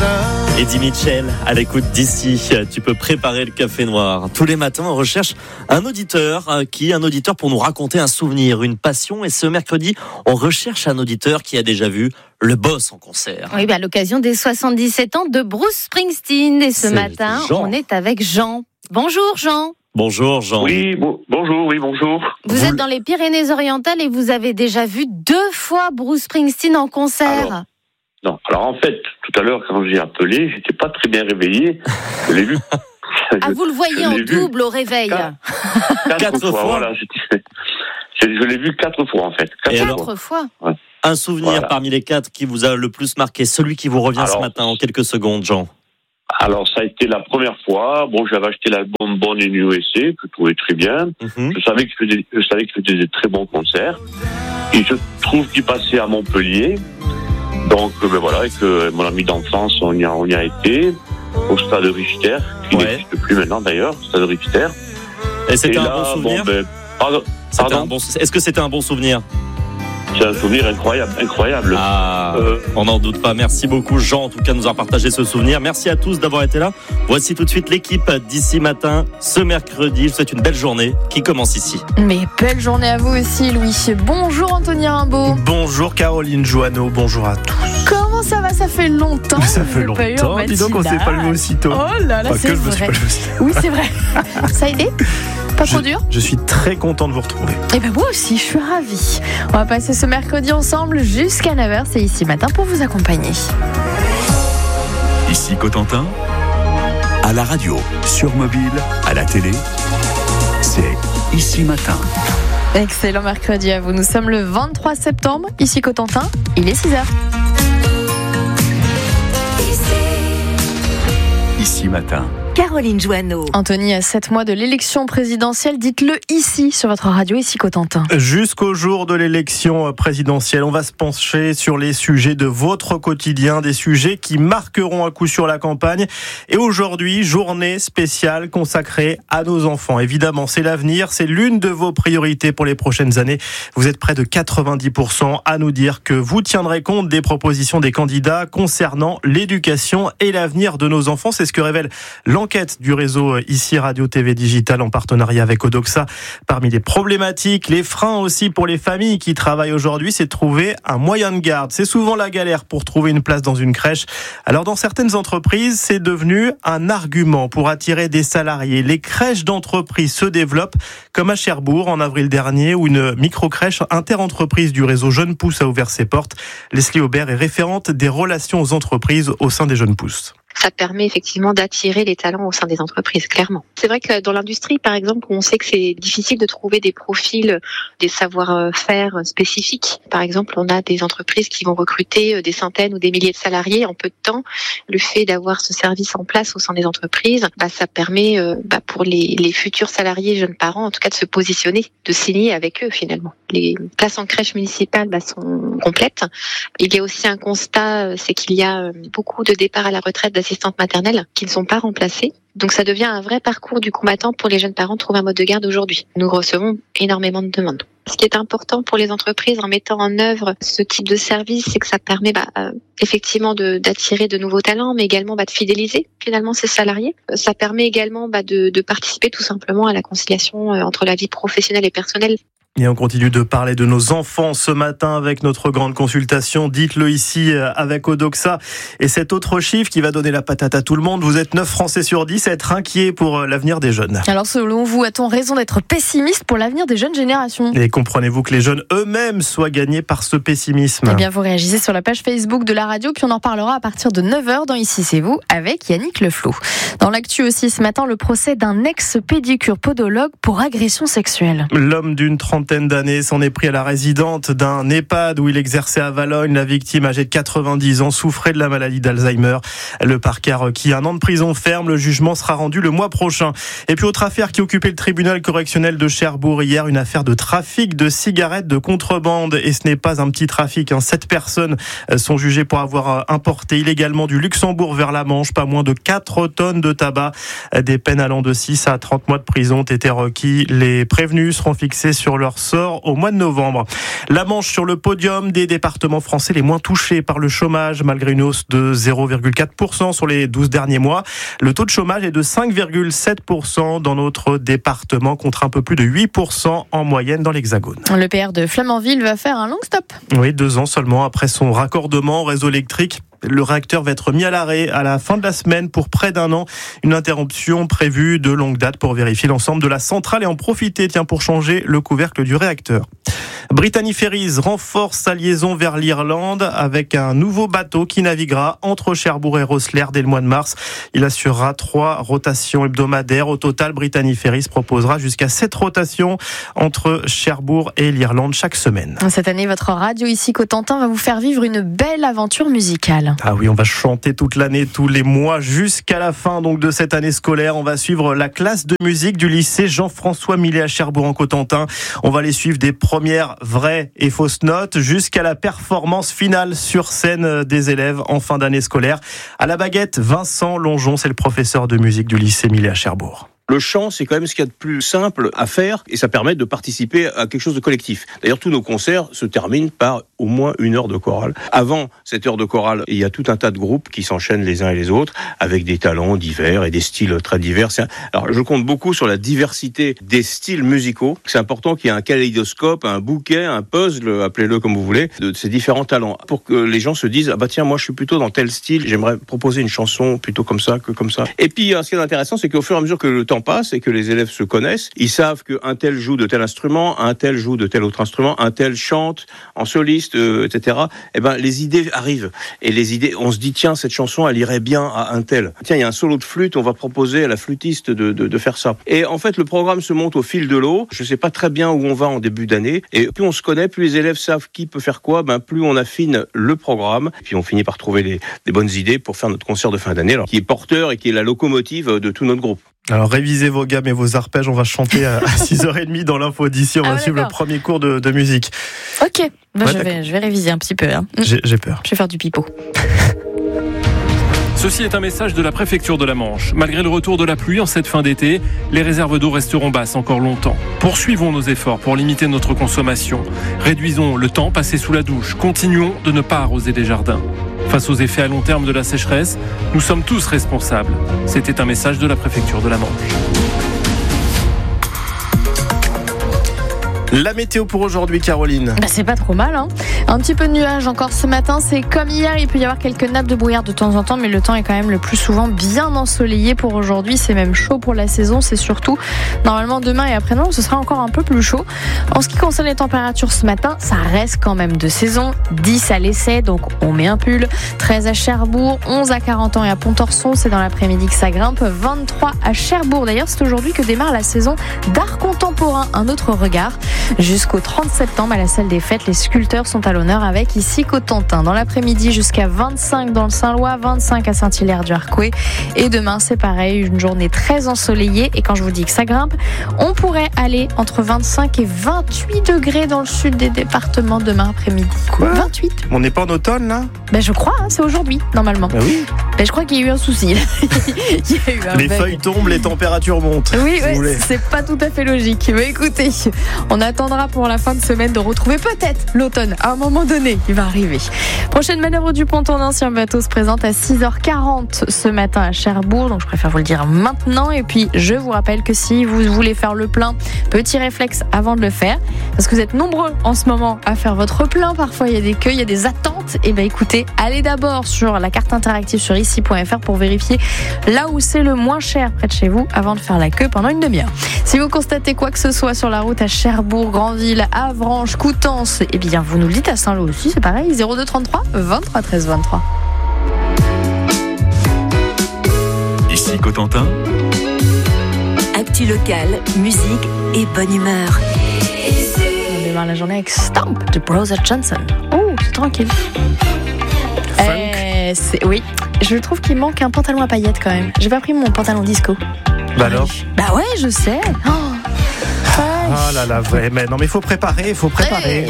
Eddie Mitchell, à l'écoute d'ici, tu peux préparer le café noir. Tous les matins, on recherche un auditeur pour nous raconter un souvenir, une passion. Et ce mercredi, on recherche un auditeur qui a déjà vu le boss en concert. Oui, à l'occasion des 77 ans de Bruce Springsteen. Et ce matin, Jean. on est avec Jean. Bonjour Jean. Bonjour Jean. Oui, bonjour. Vous êtes dans les Pyrénées-Orientales et vous avez déjà vu 2 fois Bruce Springsteen en concert. Alors en fait, tout à l'heure, quand j'ai appelé, j'étais pas très bien réveillé. Je l'ai vu. Vous le voyez en double au réveil. 4 fois. Voilà, je l'ai vu 4 fois en fait. 4 fois. Ouais. Un souvenir parmi les 4 qui vous a le plus marqué, celui qui vous revient ce matin en quelques secondes, Jean. Alors ça a été la première fois. Bon, j'avais acheté l'album Born in USA, que je trouvais très bien. Je savais qu'il faisait des très bons concerts. Et je trouve qu'il passait à Montpellier. Donc voilà, avec mon ami d'enfance, on y a été au stade Richter, qui n'existe plus maintenant d'ailleurs, stade Richter. Et c'était un bon souvenir. Pardon. Est-ce que c'était un bon souvenir? C'est un souvenir incroyable. On n'en doute pas. Merci beaucoup Jean, en tout cas, de nous avoir partagé ce souvenir. Merci à tous d'avoir été là. Voici tout de suite l'équipe d'ici matin, ce mercredi. Je vous souhaite une belle journée qui commence ici. Mais belle journée à vous aussi, Louis. Bonjour Anthony Rimbaud. Bonjour Caroline Joanneau, bonjour à tous. Comment ça va? Ça fait longtemps. Ça fait longtemps. Dis donc, on s'est pas levé aussitôt. Oh là là, enfin, c'est vrai. Oui, c'est vrai. Ça a aidé? Pas trop dur? Je suis très content de vous retrouver. Et ben moi aussi, je suis ravie. On va passer ce mercredi ensemble jusqu'à 9h. C'est ici matin pour vous accompagner. Ici Cotentin, à la radio, sur mobile, à la télé, c'est ici matin. Excellent mercredi à vous. Nous sommes le 23 septembre. Ici Cotentin, il est 6h. Ici matin. Caroline Joanneau. Anthony, à 7 mois de l'élection présidentielle, dites-le ici sur votre radio, ici Cotentin. Jusqu'au jour de l'élection présidentielle, on va se pencher sur les sujets de votre quotidien, des sujets qui marqueront à coup sûr la campagne. Et aujourd'hui, journée spéciale consacrée à nos enfants. Évidemment, c'est l'avenir, c'est l'une de vos priorités pour les prochaines années. Vous êtes près de 90% à nous dire que vous tiendrez compte des propositions des candidats concernant l'éducation et l'avenir de nos enfants. C'est ce que révèle l'enquête du réseau ici Radio TV Digital en partenariat avec Odoxa. Parmi les problématiques, les freins aussi pour les familles qui travaillent aujourd'hui, c'est de trouver un moyen de garde. C'est souvent la galère pour trouver une place dans une crèche. Alors dans certaines entreprises, c'est devenu un argument pour attirer des salariés. Les crèches d'entreprise se développent, comme à Cherbourg en avril dernier, où une microcrèche interentreprise du réseau Jeunes Pousses a ouvert ses portes. Leslie Aubert est référente des relations aux entreprises au sein des Jeunes Pousses. Ça permet effectivement d'attirer les talents au sein des entreprises, clairement. C'est vrai que dans l'industrie, par exemple, où on sait que c'est difficile de trouver des profils, des savoir-faire spécifiques. Par exemple, on a des entreprises qui vont recruter des centaines ou des milliers de salariés en peu de temps. Le fait d'avoir ce service en place au sein des entreprises, ça permet pour les futurs salariés, jeunes parents, en tout cas de se positionner, de signer avec eux finalement. Les places en crèche municipale sont complètes. Il y a aussi un constat, c'est qu'il y a beaucoup de départs à la retraite d'assistantes maternelles qui ne sont pas remplacées. Donc ça devient un vrai parcours du combattant pour les jeunes parents de trouver un mode de garde aujourd'hui. Nous recevons énormément de demandes. Ce qui est important pour les entreprises en mettant en œuvre ce type de service, c'est que ça permet effectivement d'attirer de nouveaux talents, mais également de fidéliser finalement ces salariés. Ça permet également de participer tout simplement à la conciliation entre la vie professionnelle et personnelle. Et on continue de parler de nos enfants ce matin avec notre grande consultation. Dites-le ici avec Odoxa. Et cet autre chiffre qui va donner la patate à tout le monde. Vous êtes 9 Français sur 10 à être inquiets pour l'avenir des jeunes. Alors selon vous, a-t-on raison d'être pessimiste pour l'avenir des jeunes générations? Et comprenez-vous que les jeunes eux-mêmes soient gagnés par ce pessimisme? Eh bien, vous réagissez sur la page Facebook de la radio, puis on en parlera à partir de 9h dans Ici c'est vous avec Yannick Leflot. Dans l'actu aussi ce matin, le procès d'un ex-pédicure podologue pour agression sexuelle. L'homme d'une trentaine d'années s'en est pris à la résidente d'un EHPAD où il exerçait à Valognes. La victime, âgée de 90 ans, souffrait de la maladie d'Alzheimer. Le parquet a requis 1 an de prison ferme. Le jugement sera rendu le mois prochain. Et puis autre affaire qui occupait le tribunal correctionnel de Cherbourg hier, une affaire de trafic de cigarettes de contrebande. Et ce n'est pas un petit trafic. 7 personnes sont jugées pour avoir importé illégalement du Luxembourg vers la Manche pas moins de 4 tonnes de tabac. Des peines allant de 6 à 30 mois de prison ont été requis. Les prévenus seront fixés sur leur leur sort au mois de novembre. La Manche sur le podium des départements français les moins touchés par le chômage, malgré une hausse de 0,4% sur les 12 derniers mois. Le taux de chômage est de 5,7% dans notre département, contre un peu plus de 8% en moyenne dans l'Hexagone. Le PR de Flamanville va faire un long stop. Oui, 2 ans seulement après son raccordement au réseau électrique. Le réacteur va être mis à l'arrêt à la fin de la semaine pour près d'1 an. Une interruption prévue de longue date pour vérifier l'ensemble de la centrale et en profiter pour changer le couvercle du réacteur. Brittany Ferries renforce sa liaison vers l'Irlande avec un nouveau bateau qui naviguera entre Cherbourg et Rosslare dès le mois de mars. Il assurera 3 rotations hebdomadaires. Au total, Brittany Ferries proposera jusqu'à 7 rotations entre Cherbourg et l'Irlande chaque semaine. Cette année, votre radio ici Cotentin va vous faire vivre une belle aventure musicale. Ah oui, on va chanter toute l'année, tous les mois, jusqu'à la fin de cette année scolaire. On va suivre la classe de musique du lycée Jean-François Millet à Cherbourg en Cotentin. On va les suivre des premières vraies et fausses notes jusqu'à la performance finale sur scène des élèves en fin d'année scolaire. À la baguette, Vincent Longeon, c'est le professeur de musique du lycée Millet à Cherbourg. Le chant, c'est quand même ce qu'il y a de plus simple à faire et ça permet de participer à quelque chose de collectif. D'ailleurs, tous nos concerts se terminent par au moins 1 heure de chorale. Avant cette heure de chorale, il y a tout un tas de groupes qui s'enchaînent les uns et les autres avec des talents divers et des styles très divers. Alors, je compte beaucoup sur la diversité des styles musicaux. C'est important qu'il y ait un kaléidoscope, un bouquet, un puzzle, appelez-le comme vous voulez, de ces différents talents pour que les gens se disent « Ah bah tiens, moi je suis plutôt dans tel style, j'aimerais proposer une chanson plutôt comme ça que comme ça. » Et puis, ce qui est intéressant, c'est qu'au fur et à mesure que le temps passe et que les élèves se connaissent, ils savent qu'un tel joue de tel instrument, un tel joue de tel autre instrument, un tel chante en soliste, etc. Et ben les idées arrivent et les idées, on se dit tiens cette chanson elle irait bien à un tel. Tiens il y a un solo de flûte, on va proposer à la flûtiste de faire ça. Et en fait le programme se monte au fil de l'eau. Je sais pas très bien où on va en début d'année et plus on se connaît, plus les élèves savent qui peut faire quoi, plus on affine le programme. Et puis on finit par trouver des bonnes idées pour faire notre concert de fin d'année, alors qui est porteur et qui est la locomotive de tout notre groupe. Alors révisez vos gammes et vos arpèges, on va chanter à 6h30 dans l'info d'ici, on va suivre le premier cours de musique. Ok, je vais réviser un petit peu. J'ai peur. Je vais faire du pipeau. Ceci est un message de la préfecture de la Manche. Malgré le retour de la pluie en cette fin d'été, les réserves d'eau resteront basses encore longtemps. Poursuivons nos efforts pour limiter notre consommation. Réduisons le temps passé sous la douche. Continuons de ne pas arroser les jardins. Face aux effets à long terme de la sécheresse, nous sommes tous responsables. C'était un message de la préfecture de la Manche. La météo pour aujourd'hui, Caroline. C'est pas trop mal, Un petit peu de nuages encore ce matin, c'est comme hier, il peut y avoir quelques nappes de brouillard de temps en temps, mais le temps est quand même le plus souvent bien ensoleillé pour aujourd'hui. C'est même chaud pour la saison, c'est surtout normalement demain et après-demain, ce sera encore un peu plus chaud. En ce qui concerne les températures ce matin, ça reste quand même de saison. 10 à l'essai, donc on met un pull. 13 à Cherbourg, 11 à Carentan et à Pontorson, c'est dans l'après-midi que ça grimpe. 23 à Cherbourg. D'ailleurs, c'est aujourd'hui que démarre la saison d'art contemporain, un autre regard. Jusqu'au 30 septembre à la salle des fêtes, les sculpteurs sont à l'honneur avec ici Cotentin. Dans l'après-midi jusqu'à 25 dans le Saint-Lois, 25 à Saint-Hilaire-du-Harcouët. Et demain, c'est pareil, une journée très ensoleillée. Et quand je vous dis que ça grimpe, on pourrait aller entre 25 et 28 degrés dans le sud des départements demain après-midi. Quoi ? 28. On n'est pas en automne là ? Je crois, c'est aujourd'hui, normalement. Oui. Je crois qu'il y a eu un souci. Les feuilles tombent, les températures montent. Oui, c'est pas tout à fait logique. Mais écoutez, on attendra pour la fin de semaine de retrouver peut-être l'automne. À un moment donné, il va arriver. Prochaine manœuvre du ponton d'ancien bateau se présente à 6h40 ce matin à Cherbourg. Donc je préfère vous le dire maintenant. Et puis je vous rappelle que si vous voulez faire le plein, petit réflexe avant de le faire. Parce que vous êtes nombreux en ce moment à faire votre plein. Parfois il y a des queues, il y a des attentes. Et écoutez, allez d'abord sur la carte interactive sur ici.fr pour vérifier là où c'est le moins cher près de chez vous avant de faire la queue pendant une demi-heure. Si vous constatez quoi que ce soit sur la route à Cherbourg, Granville, Avranches, Coutances, vous nous le dites. À Saint-Lô aussi, c'est pareil, 02 33 23 13 23. Ici Cotentin. Actu local, musique et bonne humeur. On démarre la journée avec Stamp de Brother Johnson. Oh, c'est tranquille. Oui, je trouve qu'il manque un pantalon à paillettes quand même. J'ai pas pris mon pantalon disco. Alors ? Ouais, je sais. Ah là là, ouais, mais non mais il faut préparer.